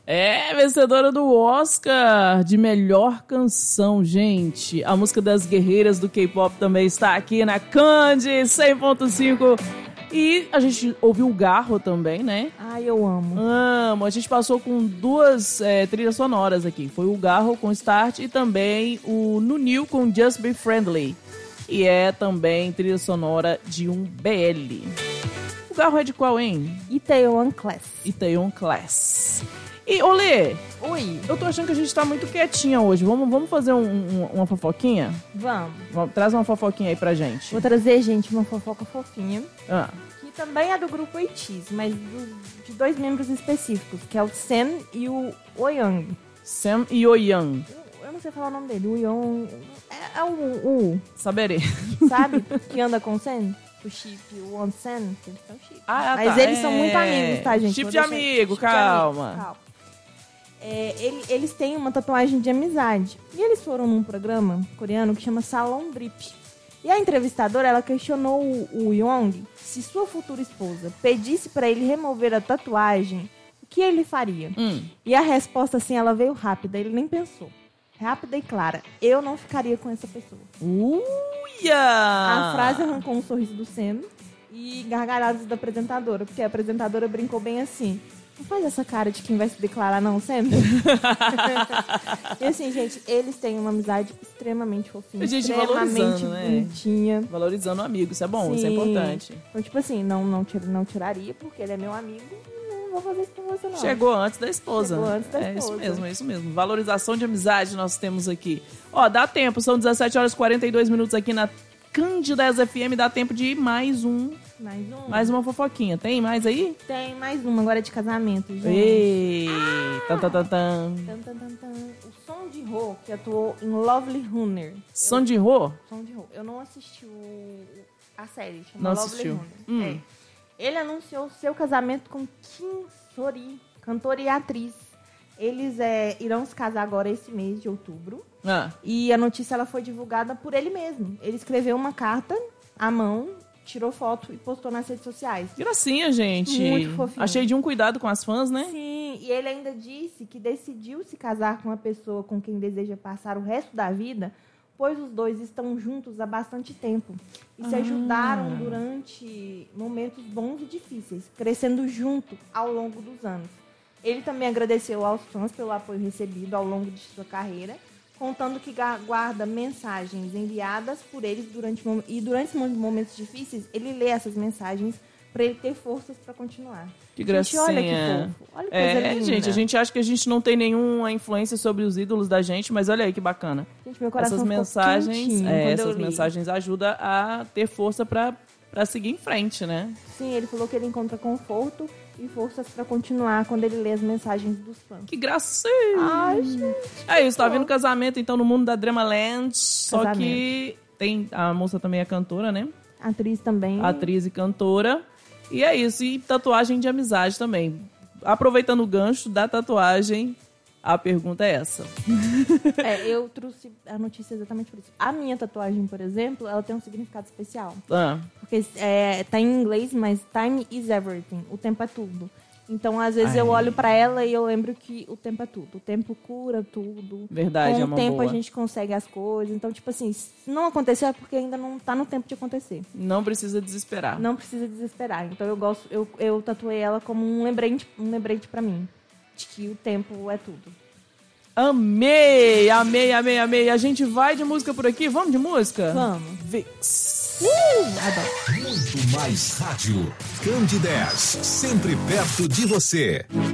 É, vencedora do Oscar de melhor canção, gente. A música das guerreiras do K-pop também está aqui na Candy 100.5. E a gente ouviu o Garro também, né? Ai, eu amo. Amo. A gente passou com duas trilhas sonoras aqui. Foi o Garro com Start e também o Nunil com Just Be Friendly. E é também trilha sonora de um BL. O Garro é de qual, hein? Itaewon Class. Itaewon Class. E, Olê, Oi. eu tô achando que a gente tá muito quietinha hoje. Vamos fazer uma fofoquinha? Vamos. Traz uma fofoquinha aí pra gente. Vou trazer, gente, uma fofoca fofinha. Ah. Que também é do grupo ATEEZ, mas de dois membros específicos, que é o Sam e o Oyoung. Sam e Oyoung. Eu não sei falar o nome dele. O Young... É o Saberei. sabe? Que anda com o Sam. O chip, o One Sam. Que eles são chip. Ah, mas tá. eles são muito amigos, tá, gente? Chip de amigo, calma. Eles têm uma tatuagem de amizade. E eles foram num programa coreano que chama Salon Drip. E a entrevistadora, ela questionou o Young se sua futura esposa pedisse pra ele remover a tatuagem, o que ele faria? E a resposta, assim, ela veio rápida, ele nem pensou. Rápida e clara. Eu não ficaria com essa pessoa. Uia! A frase arrancou um sorriso do Sam e gargalhadas da apresentadora, porque a apresentadora brincou bem assim. Não faz essa cara de quem vai se declarar, não, Sam. E assim, gente, eles têm uma amizade extremamente fofinha, extremamente bonitinha. Né? Valorizando o amigo, isso é bom, Sim. isso é importante. Então, tipo assim, não tiraria, porque ele é meu amigo, não vou fazer isso com você, não. Chegou antes da esposa. Chegou antes da esposa. É isso mesmo. Valorização de amizade nós temos aqui. Ó, dá tempo, são 17 horas e 42 minutos aqui na Cândida FM, dá tempo de ir mais uma fofoquinha. Tem mais aí? Tem mais uma, agora é de casamento, gente. Ei! Tan. O Son Ji-ho, que atuou em Lovely Hunter. Son Ji-ho? Son Ji-ho. Eu não assisti a série, chama não Lovely assistiu. Hunter. Ele anunciou seu casamento com Kim Sori, cantora e atriz. Eles irão se casar agora esse mês de outubro. E a notícia ela foi divulgada por ele mesmo. Ele escreveu uma carta à mão, tirou foto e postou nas redes sociais. Gracinha, gente. Muito fofinho. Achei de um cuidado com as fãs, né? Sim, e ele ainda disse que decidiu se casar com uma pessoa com quem deseja passar o resto da vida, pois os dois estão juntos há bastante tempo. E se ajudaram durante momentos bons e difíceis, crescendo junto ao longo dos anos. Ele também agradeceu aos fãs pelo apoio recebido ao longo de sua carreira, contando que guarda mensagens enviadas por eles durante momentos difíceis, ele lê essas mensagens para ele ter forças para continuar. Que gracinha. Gente, olha que fofo. Olha que coisa linda. Gente, a gente acha que a gente não tem nenhuma influência sobre os ídolos da gente, mas olha aí que bacana. Gente, meu coração essas mensagens, essas mensagens ajudam a ter força para seguir em frente, né? Sim, ele falou que ele encontra conforto e forças pra continuar quando ele lê as mensagens dos fãs. Que gracinha! Ai, gente. É isso, tá vendo casamento então no mundo da Dramaland, só que tem a moça também é cantora, né? Atriz também. Atriz e cantora. E é isso, e tatuagem de amizade também. Aproveitando o gancho da tatuagem, a pergunta é essa. Eu trouxe a notícia exatamente por isso. A minha tatuagem, por exemplo, ela tem um significado especial. Porque tá em inglês, mas time is everything. O tempo é tudo. Então, às vezes, eu olho pra ela e eu lembro que o tempo é tudo. O tempo cura tudo. Verdade, Com o tempo a gente consegue as coisas. Então, tipo assim, se não aconteceu é porque ainda não tá no tempo de acontecer. Não precisa desesperar. Não precisa desesperar. Então, eu tatuei ela como um lembrete pra mim. De que o tempo é tudo. Amei! A gente vai de música por aqui? Vamos de música? Vamos. Vix. Adoro. Muito mais rádio. Candidez, sempre perto de você.